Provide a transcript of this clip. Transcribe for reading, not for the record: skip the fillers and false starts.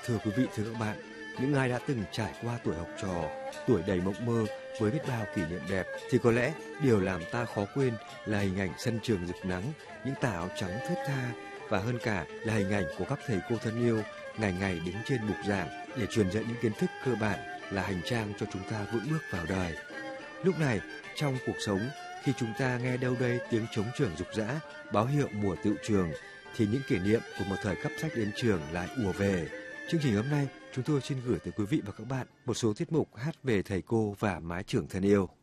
Thưa quý vị, thưa các bạn, những ai đã từng trải qua tuổi học trò, tuổi đầy mộng mơ với biết bao kỷ niệm đẹp thì có lẽ điều làm ta khó quên là hình ảnh sân trường rực nắng, những tà áo trắng thướt tha và hơn cả là hình ảnh của các thầy cô thân yêu ngày ngày đứng trên bục giảng để truyền dạy những kiến thức cơ bản là hành trang cho chúng ta vững bước vào đời. Lúc này, trong cuộc sống, khi chúng ta nghe đâu đây tiếng trống trường rục rã, báo hiệu mùa tựu trường, thì những kỷ niệm của một thời cấp sách đến trường lại ùa về. Chương trình hôm nay, chúng tôi xin gửi tới quý vị và các bạn một số tiết mục hát về thầy cô và mái trường thân yêu.